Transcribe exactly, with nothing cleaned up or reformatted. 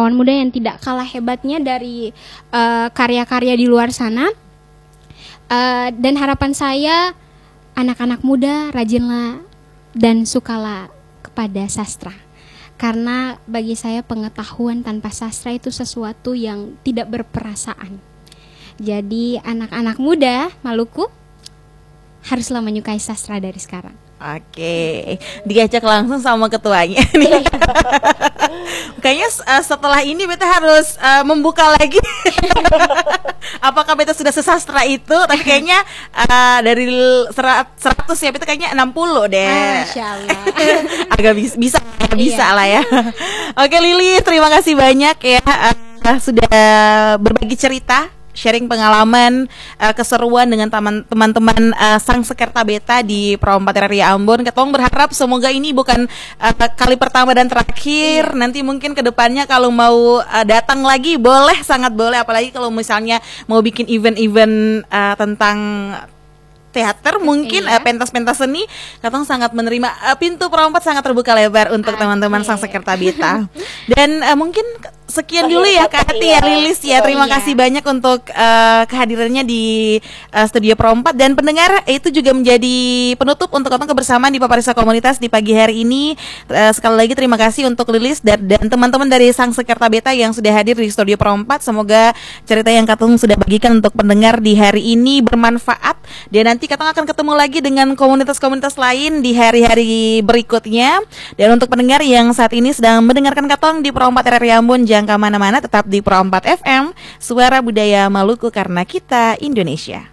sastrawan muda yang tidak kalah hebatnya dari uh, karya-karya di luar sana. Uh, dan harapan saya, anak-anak muda rajinlah dan sukalah kepada sastra. Karena bagi saya pengetahuan tanpa sastra itu sesuatu yang tidak berperasaan. Jadi anak-anak muda Maluku haruslah menyukai sastra dari sekarang. Oke, diajak langsung sama ketuanya nih. Kayaknya uh, setelah ini beta harus uh, membuka lagi. Apakah beta sudah sesastra itu? Tapi kayaknya uh, dari seratus ya beta kayaknya enam puluh deh. Masya Allah. Agak bis- bisa, bisa Iya. lah ya. Oke Lili, terima kasih banyak ya uh, sudah berbagi cerita, sharing pengalaman, uh, keseruan dengan teman- teman-teman uh, Sang Sekerta Beta di Pro empat R R I Ambon. Ketong berharap semoga ini bukan uh, kali pertama dan terakhir. Nanti mungkin kedepannya kalau mau uh, datang lagi boleh, sangat boleh. Apalagi kalau misalnya mau bikin event-event uh, tentang teater mungkin, Iya. uh, pentas-pentas seni, Katong sangat menerima. Uh, pintu Pro empat sangat terbuka lebar untuk Oke. teman-teman Sang Sekerta Beta. Dan uh, mungkin sekian dulu ya Kak Hati ya, Lilis ya. Terima Iya. kasih banyak untuk uh, kehadirannya di uh, Studio Pro empat. Dan pendengar, itu juga menjadi penutup untuk Katong kebersamaan di Paparisa Komunitas di pagi hari ini. Uh, sekali lagi terima kasih untuk Lilis dan, dan teman-teman dari Sang Sekerta Beta yang sudah hadir di Studio Pro empat. Semoga cerita yang Katong sudah bagikan untuk pendengar di hari ini bermanfaat. Dan nanti Katong akan ketemu lagi dengan komunitas-komunitas lain di hari-hari berikutnya. Dan untuk pendengar yang saat ini sedang mendengarkan Katong di Pro empat R R I Ambon, jangan kemana-mana, tetap di Pro empat F M, Suara Budaya Maluku, karena kita Indonesia.